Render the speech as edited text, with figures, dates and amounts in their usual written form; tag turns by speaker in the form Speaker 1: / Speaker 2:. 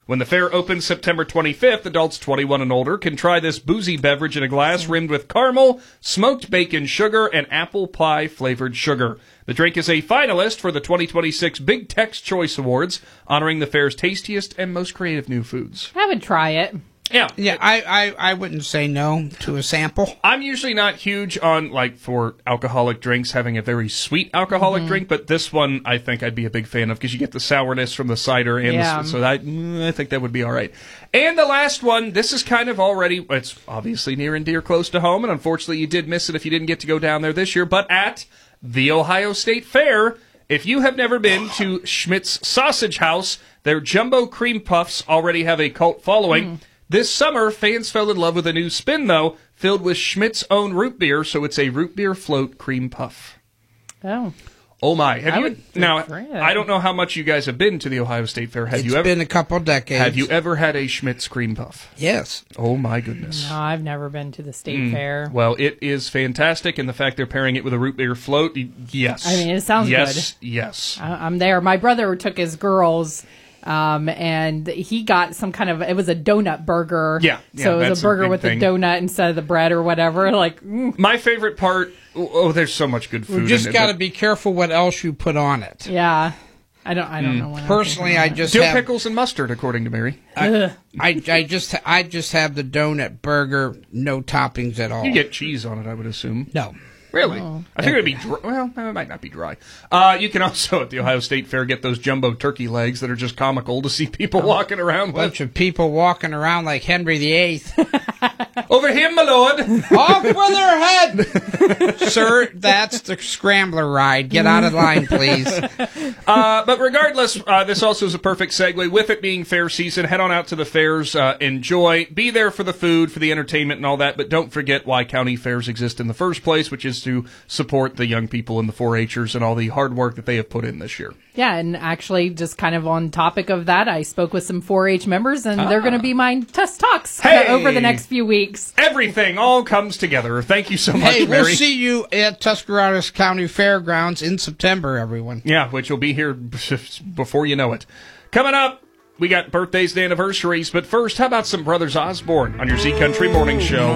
Speaker 1: When the fair opens September 25th, adults 21 and older can try this boozy beverage in a glass rimmed with caramel, smoked bacon sugar, and apple pie flavored sugar. The drink is a finalist for the 2026 Big Tex Choice Awards, honoring the fair's tastiest and most creative new foods.
Speaker 2: I would try it.
Speaker 1: Yeah,
Speaker 3: I wouldn't say no to a sample.
Speaker 1: I'm usually not huge on, for alcoholic drinks, having a very sweet alcoholic drink, but this one I think I'd be a big fan of because you get the sourness from the cider, and so I think that would be all right. And the last one, this is kind of already, it's obviously near and dear close to home, and unfortunately you did miss it if you didn't get to go down there this year, but at the Ohio State Fair, if you have never been to Schmidt's Sausage House, their jumbo cream puffs already have a cult following. This summer, fans fell in love with a new spin, though, filled with Schmidt's own root beer, so it's a root beer float cream puff. Oh my. I don't know how much you guys have been to the Ohio State Fair.
Speaker 3: It's been a couple decades.
Speaker 1: Have you ever had a Schmidt's cream puff?
Speaker 3: Yes.
Speaker 1: Oh my goodness.
Speaker 2: No, I've never been to the State Fair.
Speaker 1: Well, it is fantastic, and the fact they're pairing it with a root beer float, yes.
Speaker 2: I mean, it sounds good.
Speaker 1: Yes.
Speaker 2: I'm there. My brother took his girls, and he got some kind of, it was a donut burger.
Speaker 1: Yeah,
Speaker 2: so it was a burger with a donut instead of the bread or whatever.
Speaker 1: My favorite part, there's so much good food.
Speaker 3: You just got to be careful what else you put on it.
Speaker 2: Yeah. I don't know.
Speaker 3: Personally, I just
Speaker 1: dill
Speaker 3: have
Speaker 1: pickles and mustard, according to Mary.
Speaker 3: I just have the donut burger, no toppings at all.
Speaker 1: You get cheese on it, I would assume.
Speaker 3: No.
Speaker 1: Really? I think it would be dry. Well, it might not be dry. You can also, at the Ohio State Fair, get those jumbo turkey legs that are just comical to see people walking around with.
Speaker 3: Bunch of people walking around like Henry VIII.
Speaker 1: Over here, my lord.
Speaker 3: Off with their head. Sir, that's the scrambler ride. Get out of line, please.
Speaker 1: But regardless, this also is a perfect segue. With it being fair season, head on out to the fairs. Enjoy. Be there for the food, for the entertainment and all that. But don't forget why county fairs exist in the first place, which is to support the young people and the 4-Hers and all the hard work that they have put in this year.
Speaker 2: Yeah, and actually, just kind of on topic of that, I spoke with some 4-H members, and they're going to be my test talks over the next few weeks.
Speaker 1: Everything all comes together. Thank you so much, Mary.
Speaker 3: We'll see you at Tuscarawas County Fairgrounds in September, everyone.
Speaker 1: Yeah, which will be here before you know it. Coming up, we got birthdays and anniversaries, but first, how about some Brothers Osborne on your Z Country Morning Show?